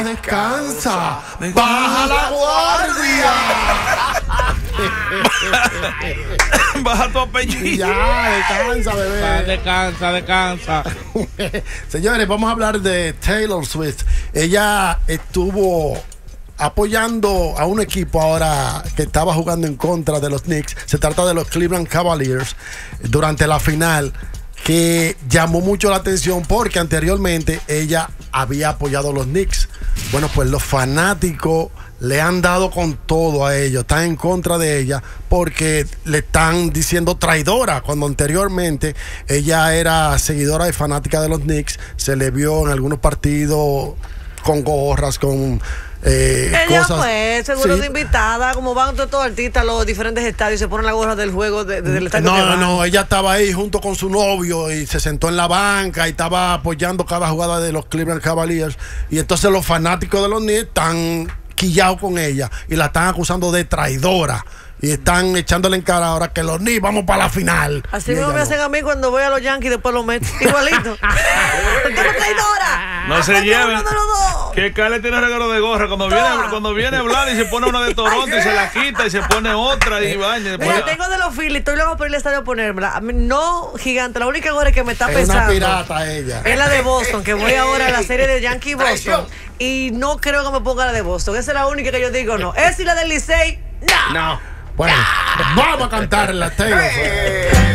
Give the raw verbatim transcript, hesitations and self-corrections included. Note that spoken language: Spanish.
Descansa, baja la guardia. Baja tu apellido. Ya, descansa, bebé. Descansa, descansa. Señores, vamos a hablar de Taylor Swift. Ella estuvo apoyando a un equipo ahora que estaba jugando en contra de los Knicks. Se trata de los Cleveland Cavaliers durante la final, que llamó mucho la atención porque anteriormente ella había apoyado a los Knicks. Bueno, pues los fanáticos le han dado con todo a ellos, están en contra de ella porque le están diciendo traidora, cuando anteriormente ella era seguidora y fanática de los Knicks. Se le vio en algunos partidos con gorras, con Eh, ella cosas, fue seguro sí. de invitada, como van todos los artistas a los diferentes estadios y se ponen la gorra del juego de, de, del estadio. No, no, no, ella estaba ahí junto con su novio y se sentó en la banca y estaba apoyando cada jugada de los Cleveland Cavaliers. Y entonces los fanáticos de los Knicks están quillados con ella y la están acusando de traidora. Y están echándole en cara ahora que los Knicks vamos para la final. Así mismo me no. hacen a mí cuando voy a los Yankees y después los Mets. Igualito. ¡Tú eres traidora! No se lleven. Que Cale tiene regalo de gorra. Cuando viene, cuando viene a hablar y se pone una de Toronto y se la quita y se pone otra y baña. Mira, tengo de los Phillies, estoy luego por ir al estadio a ponérmela. A mí, no, gigante, la única gorra que me está es pensando. Es una pirata ella. Es la de Boston, que voy ahora a la serie de Yankee Boston. Y no creo que me ponga la de Boston. Esa es la única que yo digo no. Es y la del Licey, no. No. Bueno, vamos a cantar la Taylor.